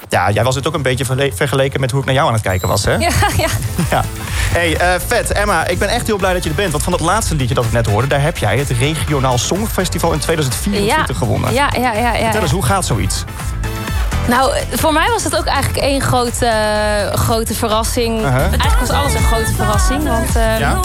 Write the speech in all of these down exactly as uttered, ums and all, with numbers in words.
Ja, jij was het ook een beetje verle- vergeleken met hoe ik naar jou aan het kijken was, hè? Ja, ja. ja. Hey, uh, vet. Emma, ik ben echt heel blij dat je er bent. Want van dat laatste liedje dat ik net hoorde... daar heb jij het Regionaal Songfestival in tweeduizend vierentwintig ja. gewonnen. Ja, ja, ja. ja Vertel eens, hoe gaat zoiets? Nou, voor mij was het ook eigenlijk één grote, grote verrassing. Uh-huh. Eigenlijk was alles een grote verrassing. Want uh, ja?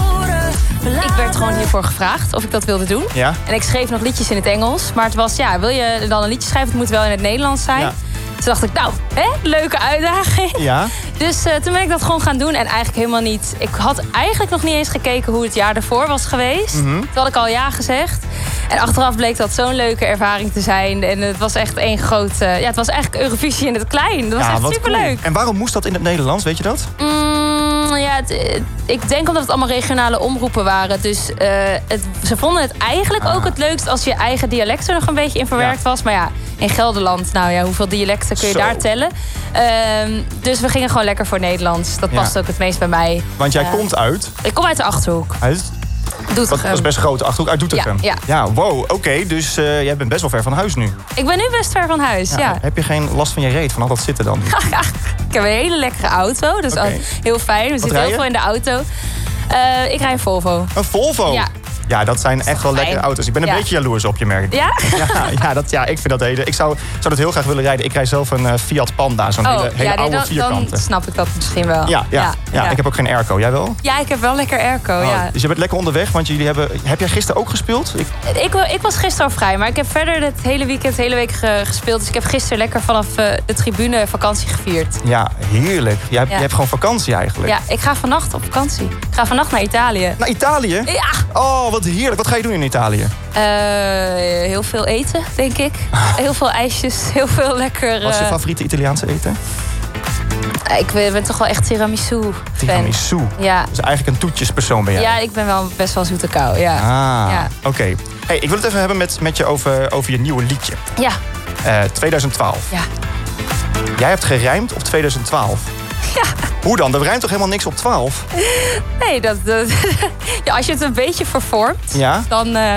ik werd gewoon hiervoor gevraagd of ik dat wilde doen. Ja? En ik schreef nog liedjes in het Engels. Maar het was, ja, wil je dan een liedje schrijven? Het moet wel in het Nederlands zijn. Ja. Toen dacht ik, nou, hè, leuke uitdaging. Ja. Dus uh, toen ben ik dat gewoon gaan doen. En eigenlijk helemaal niet... Ik had eigenlijk nog niet eens gekeken hoe het jaar daarvoor was geweest. Mm-hmm. Toen had ik al ja gezegd. En achteraf bleek dat zo'n leuke ervaring te zijn. En het was echt één grote... Ja, het was eigenlijk Eurovisie in het klein. Dat was ja, echt superleuk. Cool. En waarom moest dat in het Nederlands, weet je dat? Mm, ja, het, ik denk omdat het allemaal regionale omroepen waren. Dus uh, het, ze vonden het eigenlijk ah. ook het leukst als je eigen dialect er nog een beetje in verwerkt ja. was. Maar ja, in Gelderland, nou ja, hoeveel dialecten kun je Zo. daar tellen? Uh, dus we gingen gewoon lekker voor Nederlands. Dat past ja. ook het meest bij mij. Want jij uh, komt uit? Ik kom uit de Achterhoek. Uit? Doetinchem. Dat is best een grote Achterhoek, uit Doetinchem. Ja, ja. ja wow, oké. Okay, dus uh, jij bent best wel ver van huis nu. Ik ben nu best ver van huis, ja. ja. Heb je geen last van je reet, van al dat zitten dan? Ik heb een hele lekkere auto, dus okay. heel fijn. We Wat zitten heel veel in de auto. Uh, ik rij een Volvo. Een Volvo? Ja. Ja, dat zijn echt wel lekkere auto's. Ik ben een ja. beetje jaloers op je, merk ik. Ja? Ja, ja, dat, ja ik vind dat hele... Ik zou, zou dat heel graag willen rijden. Ik rij zelf een uh, Fiat Panda, zo'n oh, hele, hele ja, nee, oude dan, vierkante. Dan snap ik dat misschien wel. Ja, ja, ja, ja. ja, ik heb ook geen airco. Jij wel? Ja, ik heb wel lekker airco, oh, ja. Dus je bent lekker onderweg, want jullie hebben... Heb jij gisteren ook gespeeld? Ik, ik, ik was gisteren al vrij, maar ik heb verder het hele weekend, de hele week ge, gespeeld. Dus ik heb gisteren lekker vanaf uh, de tribune vakantie gevierd. Ja, heerlijk. Jij hebt, ja. je hebt gewoon vakantie eigenlijk. Ja, ik ga vannacht op vakantie. Ik ga vannacht naar Italië. Naar Italië? Ja. Oh, wat heerlijk. Wat ga je doen in Italië? Uh, heel veel eten, denk ik. Heel veel ijsjes, heel veel lekker... Uh... Wat is je favoriete Italiaanse eten? Uh, ik ben, ben toch wel echt tiramisu-fan. Tiramisu? Ja. Dus eigenlijk een toetjespersoon ben jij? Ja, ik ben wel best wel zoete kou, ja. Ah, ja. oké. Okay. Hey, ik wil het even hebben met, met je over, over je nieuwe liedje. Ja. Uh, tweeduizend twaalf. Ja. Jij hebt gerijmd op tweeduizend twaalf. Ja. Hoe dan? Er rijmt toch helemaal niks op twaalf? Nee, dat, dat, ja, als je het een beetje vervormt, ja? dan uh,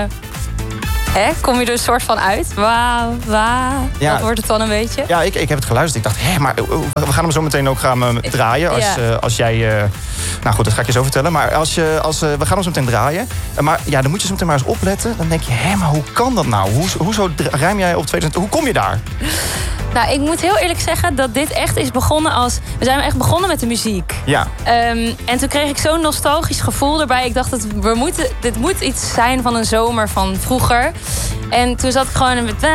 hè, kom je er een soort van uit. Wauw, wauw. Ja. Dat wordt het dan een beetje. Ja, ik, ik heb het geluisterd. Ik dacht, hé, maar we gaan hem zo meteen ook gaan uh, draaien. Als, ja. uh, als jij... Uh, nou goed, dat ga ik je zo vertellen. Maar als je, als, uh, we gaan hem zo meteen draaien. Uh, maar ja, dan moet je zo meteen maar eens opletten. Dan denk je, hé, maar hoe kan dat nou? Hoe, hoezo rijm jij op tweeduizend? Hoe kom je daar? Nou, ik moet heel eerlijk zeggen dat dit echt is begonnen als... We zijn echt begonnen met de muziek. Ja. Um, en toen kreeg ik zo'n nostalgisch gevoel erbij. Ik dacht, dat we moeten, dit moet iets zijn van een zomer van vroeger. En toen zat ik gewoon met...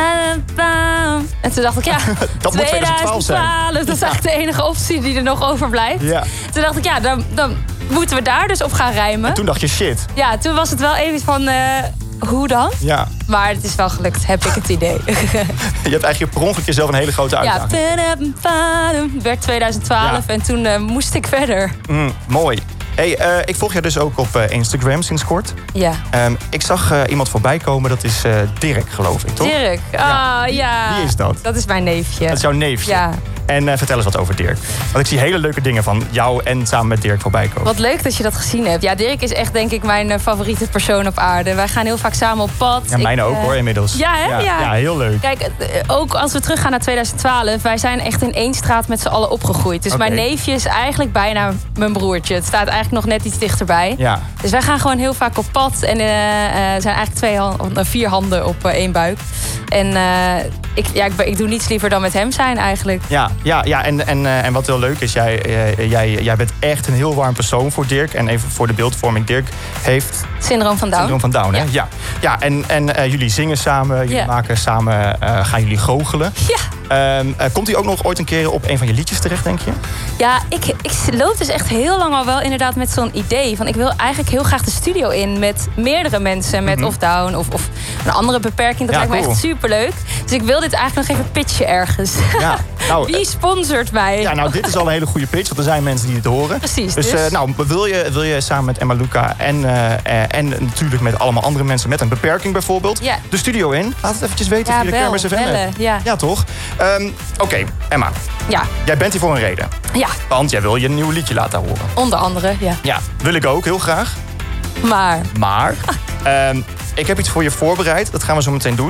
En toen dacht ik, ja, dat moet tweeduizend twaalf zijn. Dat is ja. eigenlijk de enige optie die er nog overblijft. Ja. Toen dacht ik, ja, dan, dan moeten we daar dus op gaan rijmen. En toen dacht je, shit. Ja, toen was het wel even van... Uh, hoe dan? Ja. Maar het is wel gelukt, heb ik het idee. Je hebt eigenlijk per ongeluk jezelf een hele grote uitdaging. Ja, het werd tweeduizend twaalf ja. en toen uh, moest ik verder. Mm, mooi. Hey, uh, ik volg jou dus ook op uh, Instagram sinds kort. Ja. Um, ik zag uh, iemand voorbij komen, dat is uh, Dirk, geloof ik, toch? Dirk, ah, ja. Wie, ja. Wie is dat? Dat is mijn neefje. Dat is jouw neefje? Ja. En uh, vertel eens wat over Dirk. Want ik zie hele leuke dingen van jou en samen met Dirk voorbij komen. Wat leuk dat je dat gezien hebt. Ja, Dirk is echt denk ik mijn uh, favoriete persoon op aarde. Wij gaan heel vaak samen op pad. Ja, mijne ik, ook uh... hoor, inmiddels. Ja, hè? Ja, ja. ja, heel leuk. Kijk, uh, ook als we teruggaan naar tweeduizend twaalf... wij zijn echt in één straat met z'n allen opgegroeid. Dus okay. mijn neefje is eigenlijk bijna mijn broertje. Het staat eigenlijk nog net iets dichterbij. Ja. Dus wij gaan gewoon heel vaak op pad. En er uh, uh, zijn eigenlijk twee hand, uh, vier handen op uh, één buik. En uh, ik, ja, ik, ik doe niets liever dan met hem zijn eigenlijk. Ja, ja, ja en, en, uh, en wat heel leuk is, jij, uh, jij, jij bent echt een heel warm persoon voor Dirk. En even voor de beeldvorming, Dirk heeft... Syndroom van Down. Syndroom van Down, hè? Ja. Ja, ja en, en uh, jullie zingen samen, jullie ja. maken samen, uh, gaan jullie goochelen. Ja. Um, uh, komt hij ook nog ooit een keer op een van je liedjes terecht, denk je? Ja, ik, ik loop dus echt heel lang al wel inderdaad met zo'n idee. Van ik wil eigenlijk heel graag de studio in met meerdere mensen. Met mm-hmm. of Down of, of een andere beperking. Dat ja, lijkt cool. me echt superleuk. Dus ik wil dit eigenlijk nog even pitchen ergens. Ja, nou, wie sponsort mij? Ja, nou, dit is al een hele goede pitch. Want er zijn mensen die het horen. Precies. Dus, dus. Uh, nou, wil je, wil je samen met Emma Luca en, uh, uh, en natuurlijk met allemaal andere mensen met een beperking bijvoorbeeld. Ja. De studio in. Laat het eventjes weten ja, via de bel, Kermis F M. Ja. ja, toch? Um, Oké, okay, Emma. Ja. Jij bent hier voor een reden. Ja. Want jij wil je een nieuw liedje laten horen. Onder andere, ja. Ja, wil ik ook heel graag. Maar. Maar. um, ik heb iets voor je voorbereid. Dat gaan we zo meteen doen.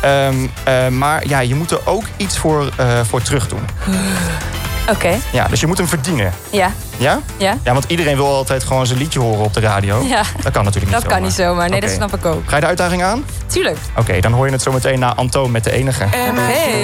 Um, uh, maar ja, je moet er ook iets voor, uh, voor terug doen. Oké. Okay. Ja, dus je moet hem verdienen. Ja. Ja? Ja. Ja, want iedereen wil altijd gewoon zijn liedje horen op de radio. Ja. Dat kan natuurlijk niet dat zomaar. Dat kan niet zomaar. Nee, okay. dat snap ik ook. Ga je de uitdaging aan? Tuurlijk. Oké, okay, dan hoor je het zo meteen na Antoon met De Enige. Oké. Okay.